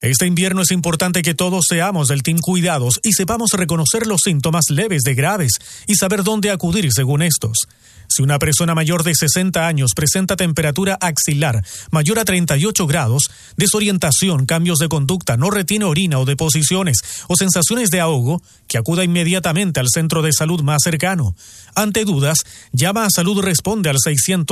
Este invierno es importante que todos seamos del Team Cuidados y sepamos reconocer los síntomas leves de graves y saber dónde acudir según estos. Si una persona mayor de 60 años presenta temperatura axilar mayor a 38 grados, desorientación, cambios de conducta, no retiene orina o deposiciones o sensaciones de ahogo, que acuda inmediatamente al centro de salud más cercano. Ante dudas, llama a Salud Responde al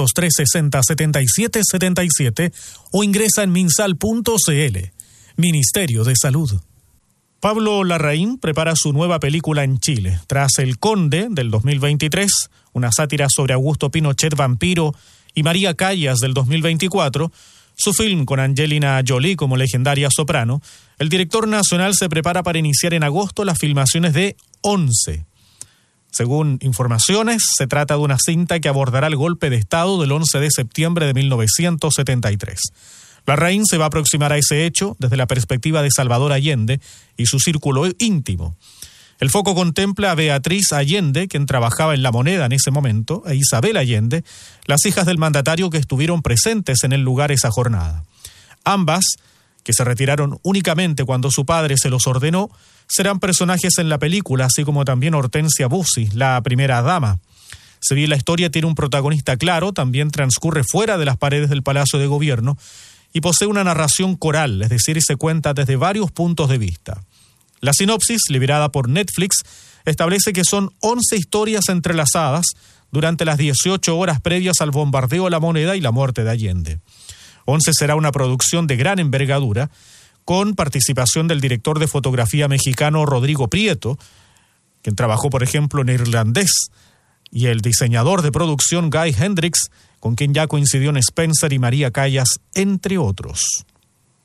600-360-7777 o ingresa en minsal.cl. Ministerio de Salud. Pablo Larraín prepara su nueva película en Chile. Tras El Conde, del 2023, una sátira sobre Augusto Pinochet vampiro, y María Callas, del 2024, su film con Angelina Jolie como legendaria soprano, el director nacional se prepara para iniciar en agosto las filmaciones de 11. Según informaciones, se trata de una cinta que abordará el golpe de Estado del 11 de septiembre de 1973. Larraín se va a aproximar a ese hecho desde la perspectiva de Salvador Allende y su círculo íntimo. El foco contempla a Beatriz Allende, quien trabajaba en La Moneda en ese momento, e Isabel Allende, las hijas del mandatario que estuvieron presentes en el lugar esa jornada. Ambas, que se retiraron únicamente cuando su padre se los ordenó, serán personajes en la película, así como también Hortensia Bussi, la primera dama. Si bien la historia tiene un protagonista claro, también transcurre fuera de las paredes del Palacio de Gobierno y posee una narración coral, es decir, se cuenta desde varios puntos de vista. La sinopsis, liberada por Netflix, establece que son 11 historias entrelazadas durante las 18 horas previas al bombardeo a La Moneda y la muerte de Allende. 11 será una producción de gran envergadura, con participación del director de fotografía mexicano Rodrigo Prieto, quien trabajó, por ejemplo, en Irlandés, y el diseñador de producción Guy Hendricks, con quien ya coincidió en Spencer y María Callas, entre otros.